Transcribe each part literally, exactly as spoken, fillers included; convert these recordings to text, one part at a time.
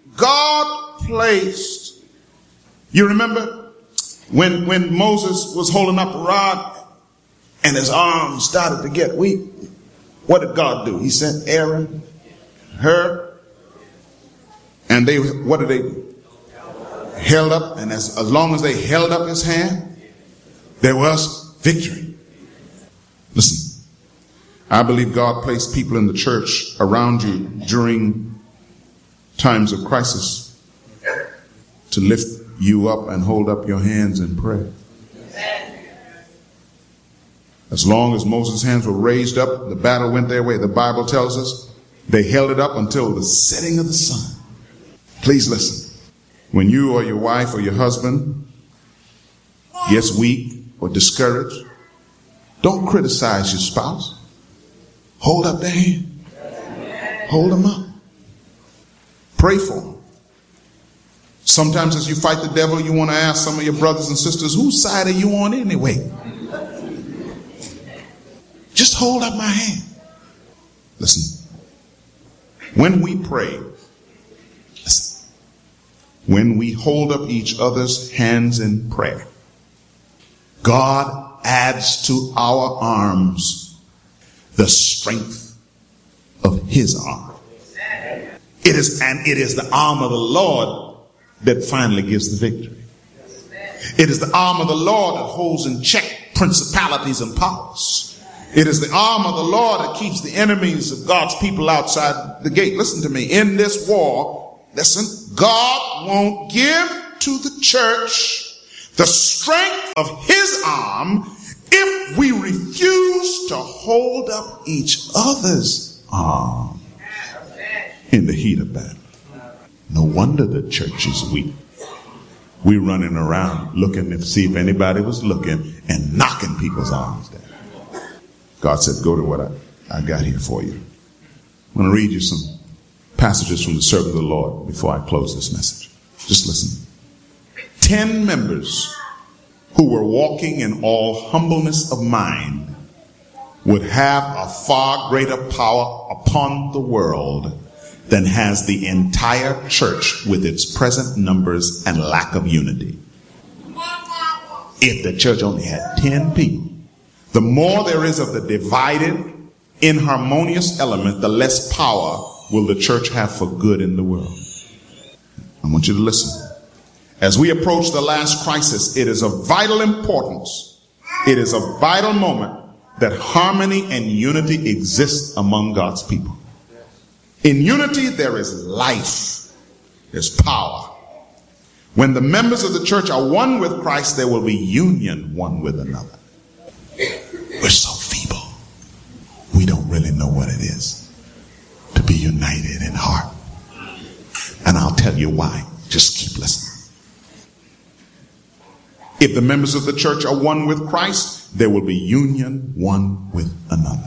God placed, you remember when, when Moses was holding up a rod and his arms started to get weak, what did God do? He sent Aaron, her, and they, what did they do? Held up, and as, as long as they held up his hand, there was victory. Listen, I believe God placed people in the church around you during times of crisis to lift you up and hold up your hands in prayer. As long as Moses' hands were raised up, the battle went their way. The Bible tells us they held it up until the setting of the sun. Please listen. When you or your wife or your husband gets weak or discouraged, don't criticize your spouse. Hold up their hand. Hold them up. Pray for them. Sometimes as you fight the devil, you want to ask some of your brothers and sisters, whose side are you on anyway? Just hold up my hand. Listen. When we pray, listen. When we hold up each other's hands in prayer, God adds to our arms the strength of his arm. It is, and it is the arm of the Lord that finally gives the victory. It is the arm of the Lord that holds in check principalities and powers. It is the arm of the Lord that keeps the enemies of God's people outside the gate. Listen to me. In this war, listen, God won't give to the church the strength of his arm if we refuse to hold up each other's arm in the heat of battle. No wonder the church is weak. We're running around looking to see if anybody was looking and knocking people's arms down. God said, go to what I, I got here for you. I'm going to read you some passages from the servant of the Lord before I close this message. Just listen. Ten members who were walking in all humbleness of mind would have a far greater power upon the world than has the entire church with its present numbers and lack of unity. If the church only had ten people, the more there is of the divided, inharmonious element, the less power will the church have for good in the world. I want you to listen. As we approach the last crisis, it is of vital importance. It is a vital moment that harmony and unity exist among God's people. In unity, there is life. There's power. When the members of the church are one with Christ, there will be union one with another. We're so feeble. We don't really know what it is to be united in heart. And I'll tell you why. Just keep listening. If the members of the church are one with Christ, there will be union one with another.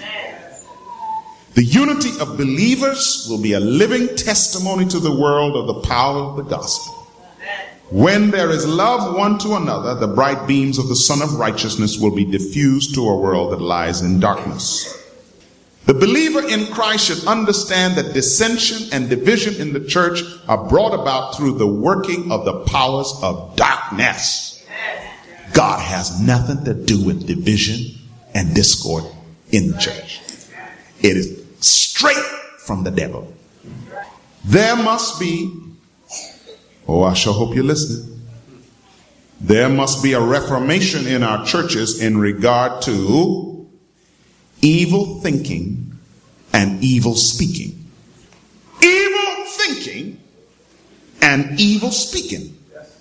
The unity of believers will be a living testimony to the world of the power of the gospel. When there is love one to another, the bright beams of the Son of Righteousness will be diffused to a world that lies in darkness. The believer in Christ should understand that dissension and division in the church are brought about through the working of the powers of darkness. God has nothing to do with division and discord in the church. It is straight from the devil. There must be, oh, I sure hope you're listening. There must be a reformation in our churches in regard to evil thinking and evil speaking. Evil thinking and evil speaking.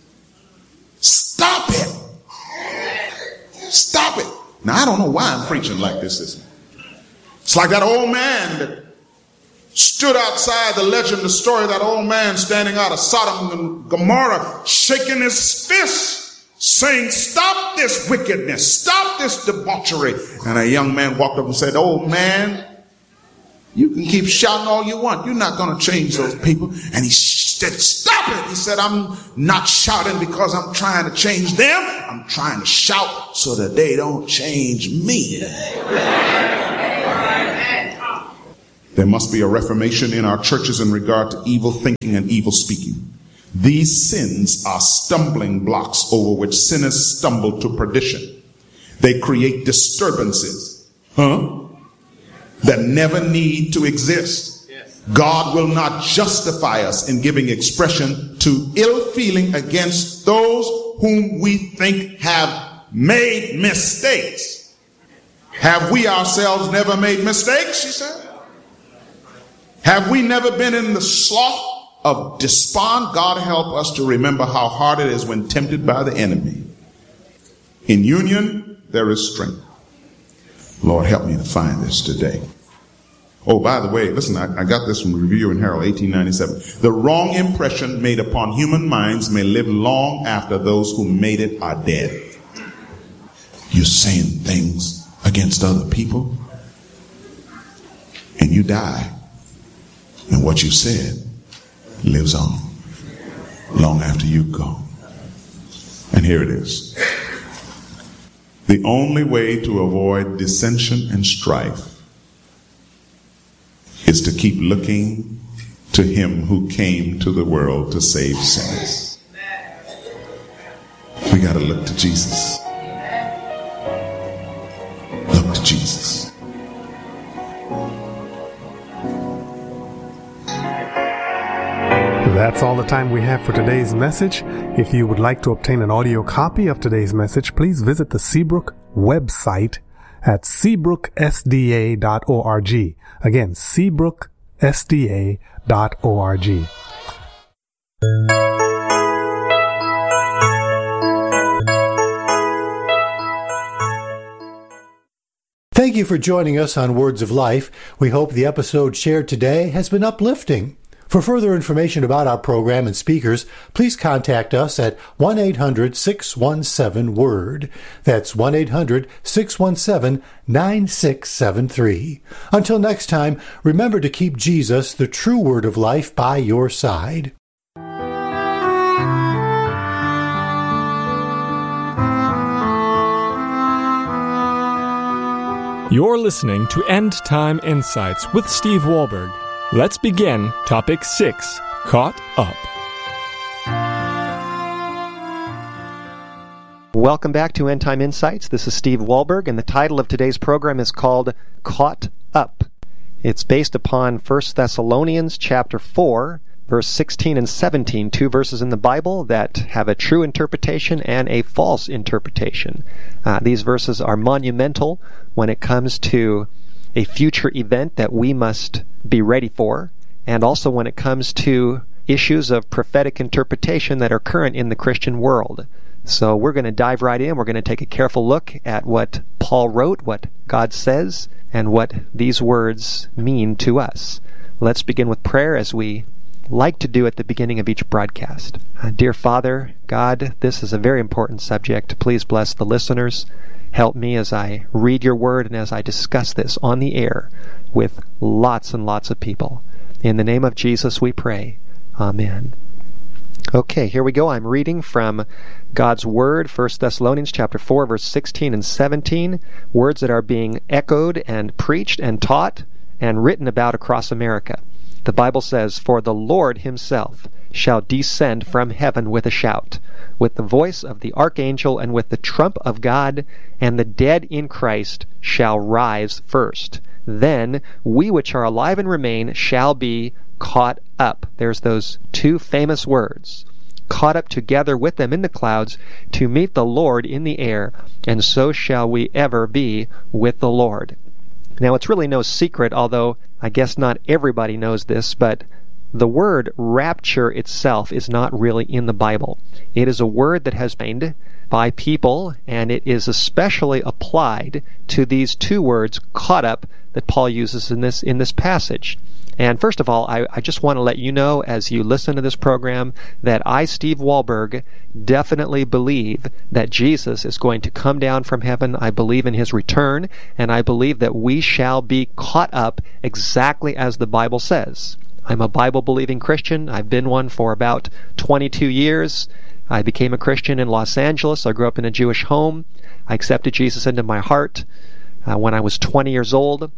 Stop it. Stop it. Now, I don't know why I'm preaching like this. Isn't it? It's like that old man that stood outside, the legend, the story of that old man standing out of Sodom and Gomorrah, shaking his fist, saying, stop this wickedness, stop this debauchery. And a young man walked up and said, old man, you can keep shouting all you want. You're not going to change those people. And he said, stop it. He said, I'm not shouting because I'm trying to change them. I'm trying to shout so that they don't change me. There must be a reformation in our churches in regard to evil thinking and evil speaking. These sins are stumbling blocks over which sinners stumble to perdition. They create disturbances, huh, that never need to exist. God will not justify us in giving expression to ill feeling against those whom we think have made mistakes. Have we ourselves never made mistakes, she said? Have we never been in the slough of despond? God help us to remember how hard it is when tempted by the enemy. In union, there is strength. Lord, help me to find this today. Oh, by the way, listen, I, I got this from Review and Herald, eighteen ninety-seven. The wrong impression made upon human minds may live long after those who made it are dead. You're saying things against other people, and you die. And what you said lives on long after you go. And here it is. The only way to avoid dissension and strife is to keep looking to him who came to the world to save sinners. We got to look to Jesus. Look to Jesus. That's all the time we have for today's message. If you would like to obtain an audio copy of today's message, please visit the Seabrook website at seabrook s d a dot org. Again, seabrook s d a dot org. Thank you for joining us on Words of Life. We hope the episode shared today has been uplifting. For further information about our program and speakers, please contact us at one eight hundred six one seven WORD. That's one eight hundred six one seven nine six seven three. Until next time, remember to keep Jesus, the true Word of life, by your side. You're listening to End Time Insights with Steve Wohlberg. Let's begin Topic six, Caught Up. Welcome back to End Time Insights. This is Steve Wohlberg, and the title of today's program is called Caught Up. It's based upon First Thessalonians chapter four, verse sixteen and seventeen, two verses in the Bible that have a true interpretation and a false interpretation. Uh, these verses are monumental when it comes to a future event that we must be ready for, and also when it comes to issues of prophetic interpretation that are current in the Christian world. So we're going to dive right in. We're going to take a careful look at what Paul wrote, what God says, and what these words mean to us. Let's begin with prayer, as we like to do at the beginning of each broadcast. Uh, dear Father, God, this is a very important subject. Please bless the listeners. Help me as I read your word and as I discuss this on the air with lots and lots of people. In the name of Jesus we pray. Amen. Okay, here we go. I'm reading from God's Word, First Thessalonians chapter four, verse sixteen and seventeen, words that are being echoed and preached and taught and written about across America. The Bible says, "For the Lord himself shall descend from heaven with a shout, with the voice of the archangel, and with the trump of God, and the dead in Christ shall rise first. Then we which are alive and remain shall be caught up." There's those two famous words. Caught up together with them in the clouds to meet the Lord in the air, and so shall we ever be with the Lord. Now, it's really no secret, although I guess not everybody knows this, but the word rapture itself is not really in the Bible. It is a word that has been made by people, and it is especially applied to these two words, caught up, that Paul uses in this in this passage. And first of all, I, I just want to let you know, as you listen to this program, that I, Steve Wohlberg, definitely believe that Jesus is going to come down from heaven. I believe in his return, and I believe that we shall be caught up exactly as the Bible says. I'm a Bible-believing Christian. I've been one for about twenty-two years. I became a Christian in Los Angeles. I grew up in a Jewish home. I accepted Jesus into my heart uh, when I was twenty years old.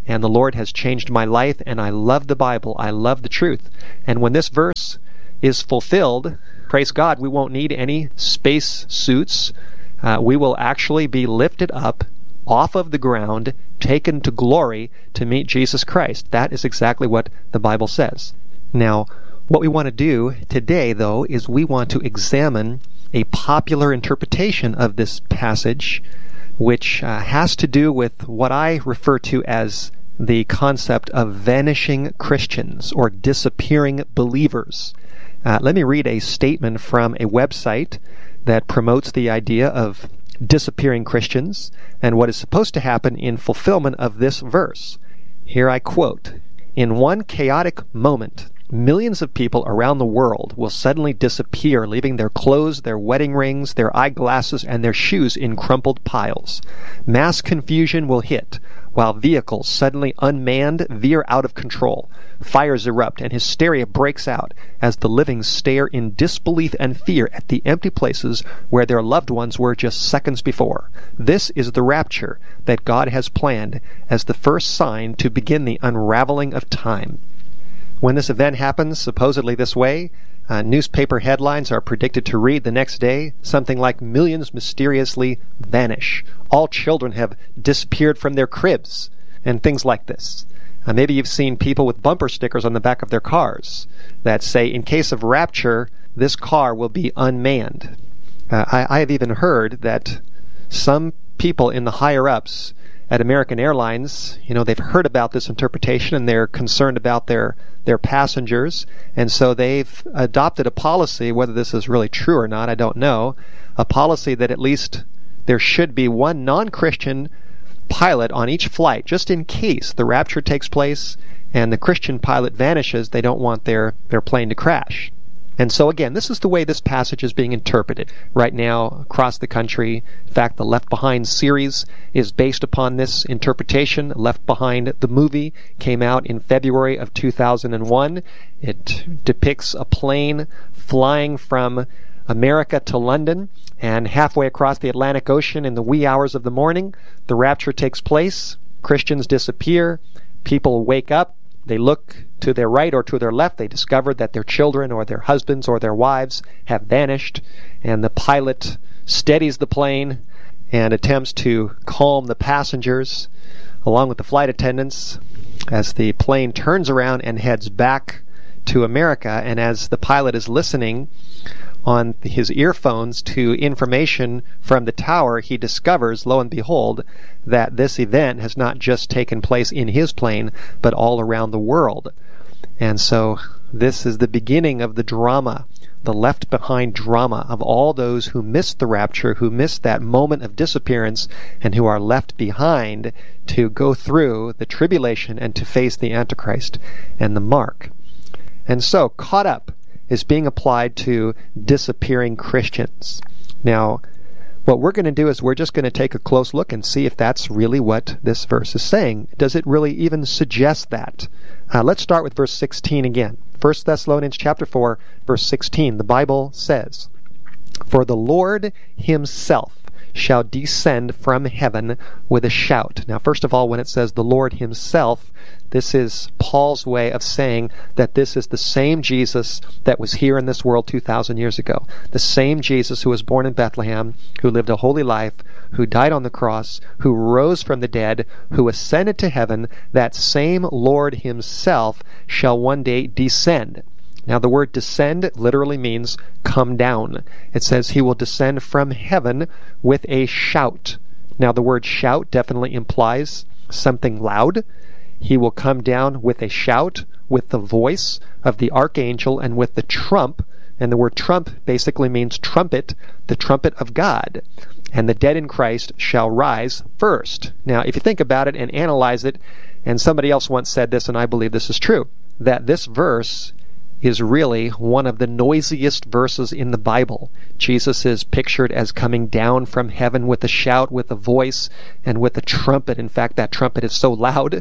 and the Lord has changed my life, and I love the Bible. I love the truth. And when this verse is fulfilled, praise God, we won't need any space suits. Uh, we will actually be lifted up off of the ground, taken to glory to meet Jesus Christ. That is exactly what the Bible says. Now, what we want to do today, though, is we want to examine a popular interpretation of this passage, which uh, has to do with what I refer to as the concept of vanishing Christians or disappearing believers. Uh, let me read a statement from a website that promotes the idea of disappearing Christians and what is supposed to happen in fulfillment of this verse. Here I quote, "In one chaotic moment, millions of people around the world will suddenly disappear, leaving their clothes, their wedding rings, their eyeglasses, and their shoes in crumpled piles. Mass confusion will hit, while vehicles suddenly unmanned veer out of control. Fires erupt and hysteria breaks out as the living stare in disbelief and fear at the empty places where their loved ones were just seconds before. This is the rapture that God has planned as the first sign to begin the unraveling of time." When this event happens, supposedly this way, uh, newspaper headlines are predicted to read the next day something like "Millions mysteriously vanish. All children have disappeared from their cribs," and things like this. Uh, maybe you've seen people with bumper stickers on the back of their cars that say, "In case of rapture, this car will be unmanned." Uh, I, I have even heard that some people in the higher-ups at American Airlines, you know, they've heard about this interpretation and they're concerned about their, their passengers, and so they've adopted a policy, whether this is really true or not, I don't know, a policy that at least there should be one non-Christian pilot on each flight, just in case the rapture takes place and the Christian pilot vanishes. They don't want their, their plane to crash. And so again, this is the way this passage is being interpreted right now across the country. In fact, the Left Behind series is based upon this interpretation. Left Behind, the movie, came out in February of two thousand one. It depicts a plane flying from America to London, and halfway across the Atlantic Ocean in the wee hours of the morning, the rapture takes place. Christians disappear. People wake up. They look to their right or to their left. They discover that their children or their husbands or their wives have vanished, and the pilot steadies the plane and attempts to calm the passengers along with the flight attendants as the plane turns around and heads back to America. And as the pilot is listening on his earphones to information from the tower, he discovers, lo and behold, that this event has not just taken place in his plane, but all around the world. And so this is the beginning of the drama, the left behind drama of all those who missed the rapture, who missed that moment of disappearance, and who are left behind to go through the tribulation and to face the Antichrist and the mark. And so, caught up is being applied to disappearing Christians. Now, what we're going to do is we're just going to take a close look and see if that's really what this verse is saying. Does it really even suggest that? Uh, let's start with verse sixteen again. First Thessalonians chapter four, verse sixteen. The Bible says, "For the Lord himself shall descend from heaven with a shout." Now, first of all, when it says the Lord himself, this is Paul's way of saying that this is the same Jesus that was here in this world two thousand years ago. The same Jesus who was born in Bethlehem, who lived a holy life, who died on the cross, who rose from the dead, who ascended to heaven. That same Lord himself shall one day descend. Now, the word descend literally means come down. It says he will descend from heaven with a shout. Now, the word shout definitely implies something loud. He will come down with a shout, with the voice of the archangel, and with the trump. And the word trump basically means trumpet, the trumpet of God. And the dead in Christ shall rise first. Now, if you think about it and analyze it, and somebody else once said this, and I believe this is true, that this verse is really one of the noisiest verses in the Bible. Jesus is pictured as coming down from heaven with a shout, with a voice, and with a trumpet. In fact, that trumpet is so loud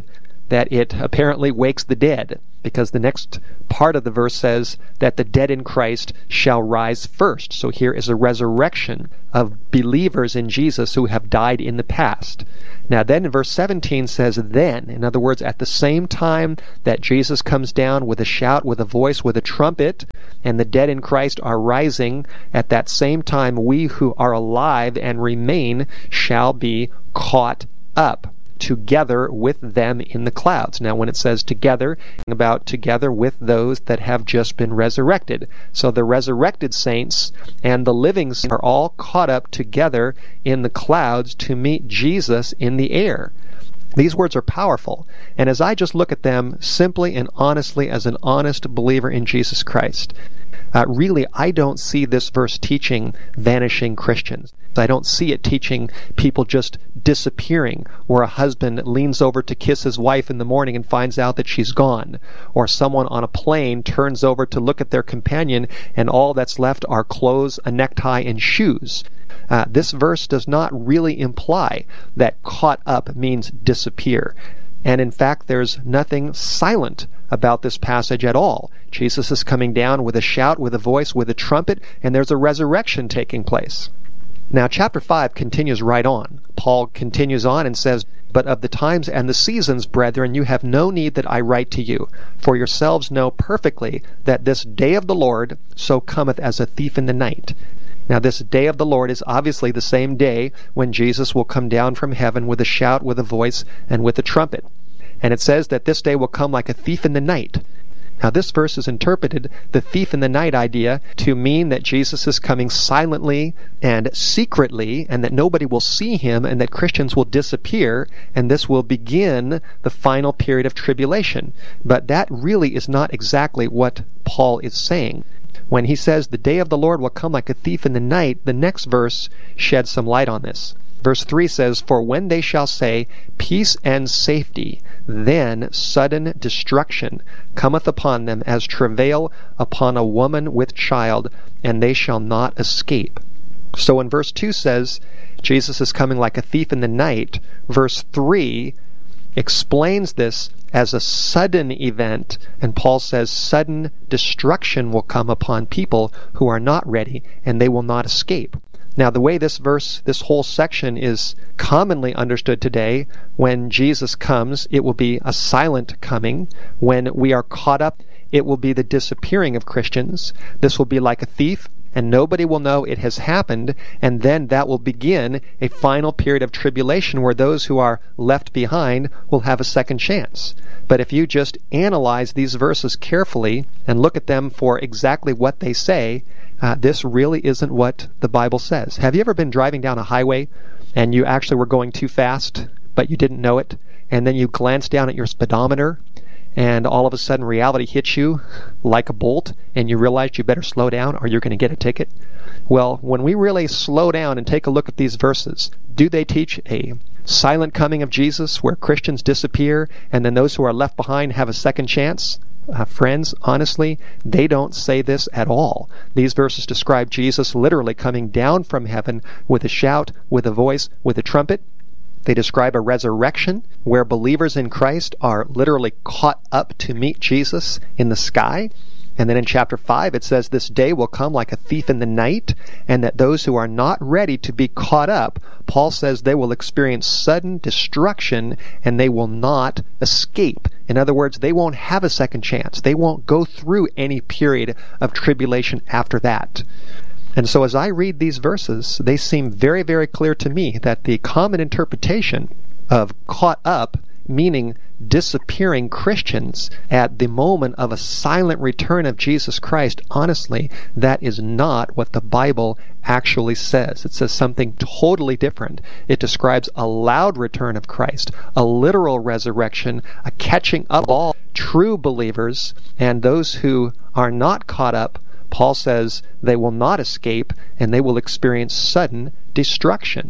that it apparently wakes the dead, because the next part of the verse says that the dead in Christ shall rise first. So here is a resurrection of believers in Jesus who have died in the past. Now then in verse seventeen says, then, in other words, at the same time that Jesus comes down with a shout, with a voice, with a trumpet, and the dead in Christ are rising, at that same time we who are alive and remain shall be caught up together with them in the clouds. Now when it says together, about together with those that have just been resurrected. So the resurrected saints and the living saints are all caught up together in the clouds to meet Jesus in the air. These words are powerful, and as I just look at them simply and honestly as an honest believer in Jesus Christ, Uh, really, I don't see this verse teaching vanishing Christians. I don't see it teaching people just disappearing, where a husband leans over to kiss his wife in the morning and finds out that she's gone, or someone on a plane turns over to look at their companion and all that's left are clothes, a necktie, and shoes. Uh, this verse does not really imply that caught up means disappear. And in fact, there's nothing silent about this passage at all. Jesus is coming down with a shout, with a voice, with a trumpet, and there's a resurrection taking place. Now, chapter five continues right on. Paul continues on and says, but of the times and the seasons, brethren, you have no need that I write to you. For yourselves know perfectly that this day of the Lord so cometh as a thief in the night. Now, this day of the Lord is obviously the same day when Jesus will come down from heaven with a shout, with a voice, and with a trumpet. And it says that this day will come like a thief in the night. Now, this verse is interpreted, the thief in the night idea, to mean that Jesus is coming silently and secretly, and that nobody will see him, and that Christians will disappear, and this will begin the final period of tribulation. But that really is not exactly what Paul is saying. When he says the day of the Lord will come like a thief in the night, the next verse sheds some light on this. Verse three says, for when they shall say, peace and safety, then sudden destruction cometh upon them as travail upon a woman with child, and they shall not escape. So when verse two says, Jesus is coming like a thief in the night, verse three explains this as a sudden event, and Paul says sudden destruction will come upon people who are not ready, and they will not escape. Now, the way this verse, this whole section is commonly understood today, when Jesus comes, it will be a silent coming. When we are caught up, it will be the disappearing of Christians. This will be like a thief, and nobody will know it has happened, and then that will begin a final period of tribulation where those who are left behind will have a second chance. But if you just analyze these verses carefully and look at them for exactly what they say, Uh, this really isn't what the Bible says. Have you ever been driving down a highway and you actually were going too fast, but you didn't know it, and then you glanced down at your speedometer, and all of a sudden reality hits you like a bolt, and you realized you better slow down or you're going to get a ticket? Well, when we really slow down and take a look at these verses, do they teach a silent coming of Jesus where Christians disappear and then those who are left behind have a second chance? Uh, friends, honestly, they don't say this at all. These verses describe Jesus literally coming down from heaven with a shout, with a voice, with a trumpet. They describe a resurrection where believers in Christ are literally caught up to meet Jesus in the sky. And then in chapter five, it says this day will come like a thief in the night, and that those who are not ready to be caught up, Paul says they will experience sudden destruction and they will not escape. In other words, they won't have a second chance. They won't go through any period of tribulation after that. And so as I read these verses, they seem very, very clear to me that the common interpretation of caught up, meaning disappearing Christians at the moment of a silent return of Jesus Christ, honestly, that is not what the Bible actually says. It says something totally different. It describes a loud return of Christ, a literal resurrection, a catching up of all true believers, and those who are not caught up, Paul says they will not escape and they will experience sudden destruction.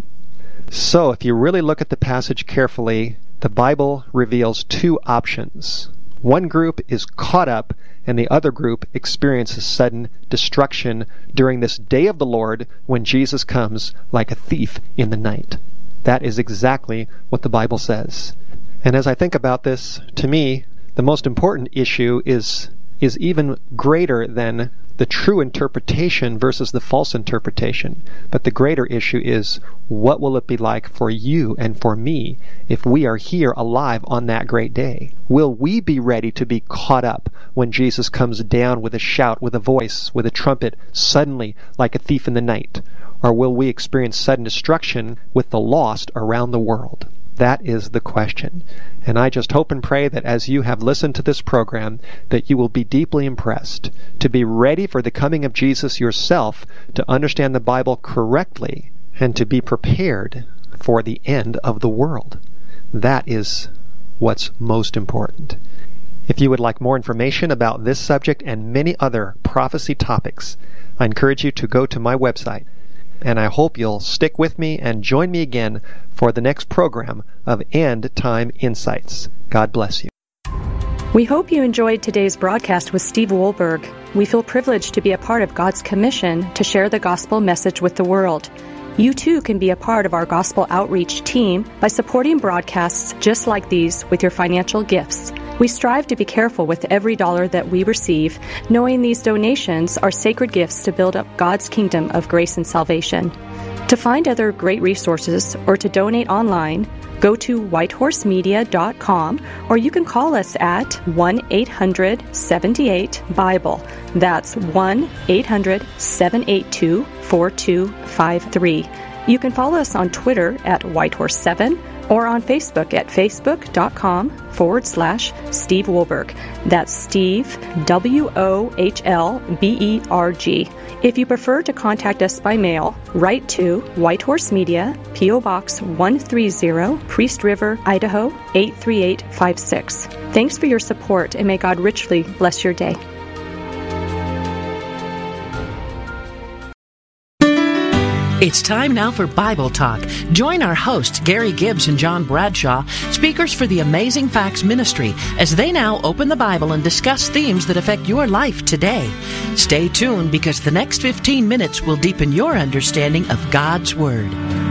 So if you really look at the passage carefully, the Bible reveals two options. One group is caught up, and the other group experiences sudden destruction during this day of the Lord when Jesus comes like a thief in the night. That is exactly what the Bible says. And as I think about this, to me, the most important issue is is even greater than the true interpretation versus the false interpretation. But the greater issue is, what will it be like for you and for me if we are here alive on that great day? Will we be ready to be caught up when Jesus comes down with a shout, with a voice, with a trumpet, suddenly like a thief in the night? Or will we experience sudden destruction with the lost around the world? That is the question. And I just hope and pray that as you have listened to this program, that you will be deeply impressed, to be ready for the coming of Jesus yourself, to understand the Bible correctly, and to be prepared for the end of the world. That is what's most important. If you would like more information about this subject and many other prophecy topics, I encourage you to go to my website. And I hope you'll stick with me and join me again for the next program of End Time Insights. God bless you. We hope you enjoyed today's broadcast with Steve Wohlberg. We feel privileged to be a part of God's commission to share the gospel message with the world. You too can be a part of our gospel outreach team by supporting broadcasts just like these with your financial gifts. We strive to be careful with every dollar that we receive, knowing these donations are sacred gifts to build up God's kingdom of grace and salvation. To find other great resources or to donate online, go to white horse media dot com, or you can call us at one eight hundred seven eight Bible. That's one eight hundred seven eight two four two five three. You can follow us on Twitter at white horse seven or on Facebook at facebook.com forward slash Steve Wohlberg. That's Steve, W O H L B E R G. If you prefer to contact us by mail, write to White Horse Media, P O Box one thirty, Priest River, Idaho eight three eight five six. Thanks for your support, and may God richly bless your day. It's time now for Bible Talk. Join our hosts, Gary Gibbs and John Bradshaw, speakers for the Amazing Facts Ministry, as they now open the Bible and discuss themes that affect your life today. Stay tuned, because the next fifteen minutes will deepen your understanding of God's Word.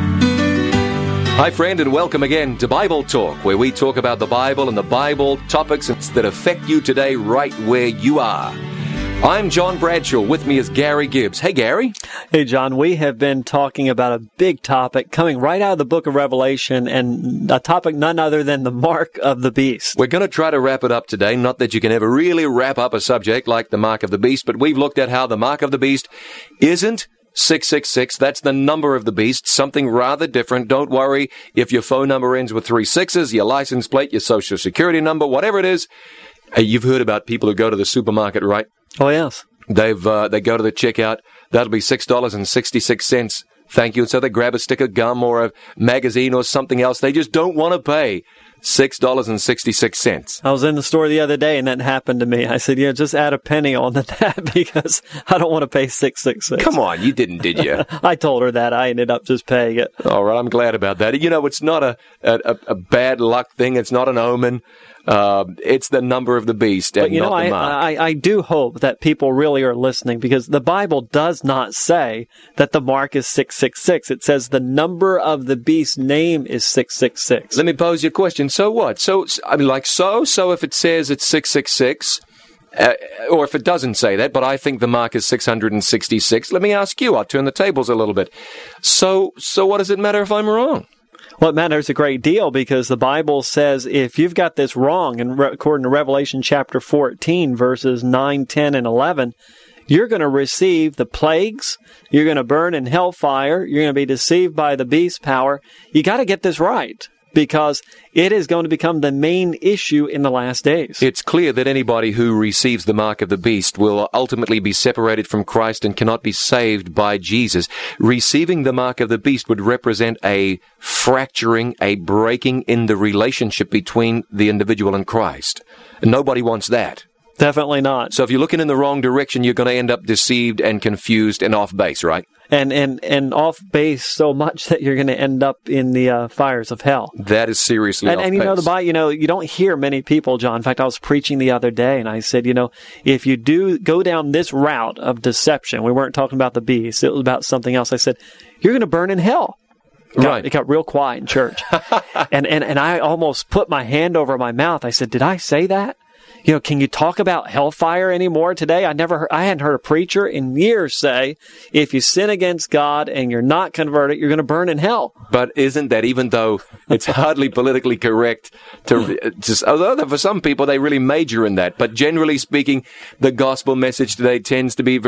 Hi, friend, and welcome again to Bible Talk, where we talk about the Bible and the Bible topics that affect you today right where you are. I'm John Bradshaw. With me is Gary Gibbs. Hey, Gary. Hey, John. We have been talking about a big topic coming right out of the book of Revelation, and a topic none other than the mark of the beast. We're going to try to wrap it up today. Not that you can ever really wrap up a subject like the mark of the beast, but we've looked at how the mark of the beast isn't six six six. That's the number of the beast, something rather different. Don't worry if your phone number ends with three sixes, your license plate, your social security number, whatever it is. Hey, you've heard about people who go to the supermarket, right? Oh, yes. They've uh, they go to the checkout. That'll be six dollars and sixty-six cents. Thank you. And so they grab a stick of gum or a magazine or something else. They just don't want to pay six dollars and sixty-six cents. I was in the store the other day, and that happened to me. I said, yeah, just add a penny on to that, because I don't want to pay six dollars and sixty-six cents. Come on, you didn't, did you? I told her that. I ended up just paying it. All right, I'm glad about that. You know, it's not a, a, a bad luck thing. It's not an omen. Uh, it's the number of the beast, and but, you know, not the I, mark. I, I do hope that people really are listening, because the Bible does not say that the mark is six six six. It says the number of the beast's name is six six six. Let me pose you a question. So what? So, I mean, like so? So if it says it's six six six, uh, or if it doesn't say that, but I think the mark is six hundred sixty-six, let me ask you. I'll turn the tables a little bit. So, so what does it matter if I'm wrong? Well, it matters a great deal, because the Bible says if you've got this wrong, and re- according to Revelation chapter fourteen, verses nine, ten, and eleven, you're going to receive the plagues, you're going to burn in hellfire, you're going to be deceived by the beast's power. You got to get this right, because it is going to become the main issue in the last days. It's clear that anybody who receives the mark of the beast will ultimately be separated from Christ and cannot be saved by Jesus. Receiving the mark of the beast would represent a fracturing, a breaking in the relationship between the individual and Christ. And nobody wants that. Definitely not. So if you're looking in the wrong direction, you're going to end up deceived and confused and off base, right? And and and off base so much that you're going to end up in the uh, fires of hell. That is seriously and, off and you base. know the Bible. You know, you don't hear many people, John. In fact, I was preaching the other day, and I said, you know, if you do go down this route of deception, we weren't talking about the beast; it was about something else. I said, you're going to burn in hell. Got, Right. It got real quiet in church. and, and, and I almost put my hand over my mouth. I said, did I say that? You know, can you talk about hellfire anymore today? I never heard, I hadn't heard a preacher in years say, if you sin against God and you're not converted, you're going to burn in hell. But isn't that, even though it's hardly politically correct to just, although for some people they really major in that, but generally speaking, the gospel message today tends to be